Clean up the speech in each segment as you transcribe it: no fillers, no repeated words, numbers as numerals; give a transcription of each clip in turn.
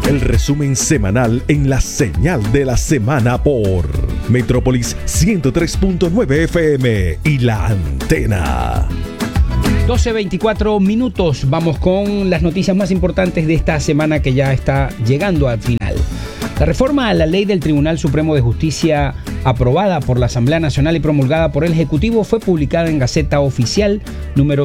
El resumen semanal en la señal de la semana por Metrópolis 103.9 FM y La Antena. 12:24 minutos. Vamos con las noticias más importantes de esta semana que ya está llegando al final. La reforma a la ley del Tribunal Supremo de Justicia, aprobada por la Asamblea Nacional y promulgada por el Ejecutivo, fue publicada en Gaceta Oficial número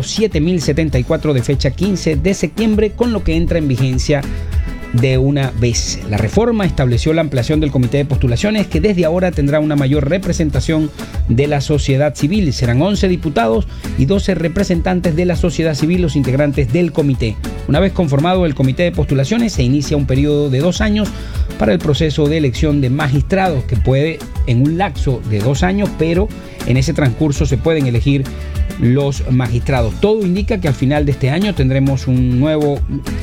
7074 de fecha 15 de septiembre, con lo que entra en vigencia de una vez. La reforma estableció la ampliación del comité de postulaciones, que desde ahora tendrá una mayor representación de la sociedad civil. Serán 11 diputados y 12 representantes de la sociedad civil los integrantes del comité. Una vez conformado el comité de postulaciones, se inicia un periodo de 2 años para el proceso de elección de magistrados, que puede en un lapso de 2 años, pero en ese transcurso se pueden elegir los magistrados. Todo indica que al final de este año tendremos un nuevo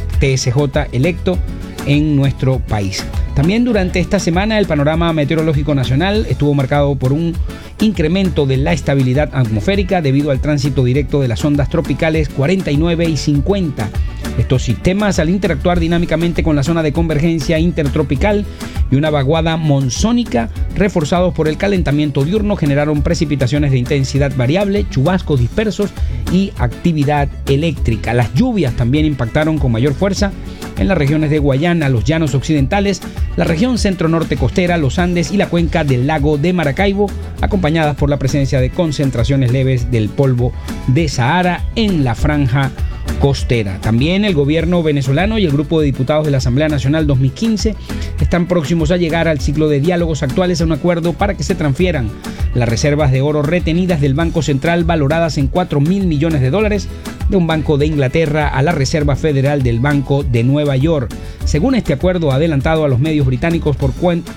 TSJ electo en nuestro país. También durante esta semana el panorama meteorológico nacional estuvo marcado por un incremento de la estabilidad atmosférica debido al tránsito directo de las ondas tropicales 49 y 50. Estos sistemas, al interactuar dinámicamente con la zona de convergencia intertropical y una vaguada monzónica, reforzados por el calentamiento diurno, generaron precipitaciones de intensidad variable, chubascos dispersos y actividad eléctrica. Las lluvias también impactaron con mayor fuerza en las regiones de Guayana, los llanos occidentales, la región centro-norte costera, los Andes y la cuenca del lago de Maracaibo, acompañadas por la presencia de concentraciones leves del polvo de Sahara en la franja costera. También el gobierno venezolano y el grupo de diputados de la Asamblea Nacional 2015 están próximos a llegar al ciclo de diálogos actuales a un acuerdo para que se transfieran las reservas de oro retenidas del Banco Central, valoradas en $4.000 millones de un banco de Inglaterra a la Reserva Federal del Banco de Nueva York. Según este acuerdo adelantado a los medios británicos por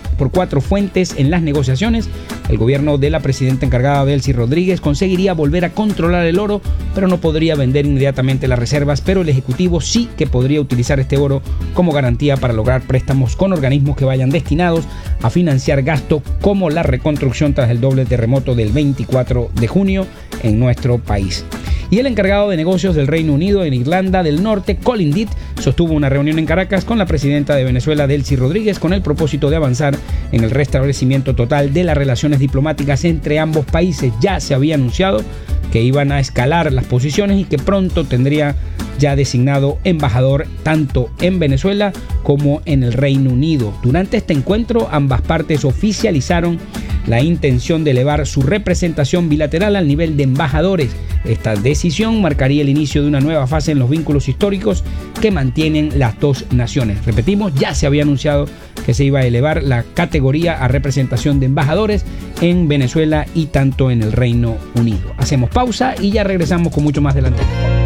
4 fuentes en las negociaciones, el gobierno de la presidenta encargada Delcy Rodríguez conseguiría volver a controlar el oro, pero no podría vender inmediatamente las reservas, pero el Ejecutivo sí que podría utilizar este oro como garantía para lograr préstamos con organismos que vayan destinados a financiar gastos como la reconstrucción tras el doble terremoto del 24 de junio en nuestro país. Y el encargado de negocios del Reino Unido en Irlanda del Norte, Colin Ditt, sostuvo una reunión en Caracas con la presidenta de Venezuela, Delcy Rodríguez, con el propósito de avanzar en el restablecimiento total de las relaciones diplomáticas entre ambos países. Ya se había anunciado que iban a escalar las posiciones y que pronto tendría ya designado embajador tanto en Venezuela como en el Reino Unido. Durante este encuentro, ambas partes oficializaron la intención de elevar su representación bilateral al nivel de embajadores. Esta decisión marcaría el inicio de una nueva fase en los vínculos históricos que mantienen las dos naciones. Repetimos, ya se había anunciado que se iba a elevar la categoría a representación de embajadores en Venezuela y tanto en el Reino Unido. Hacemos pausa y ya regresamos con mucho más delante.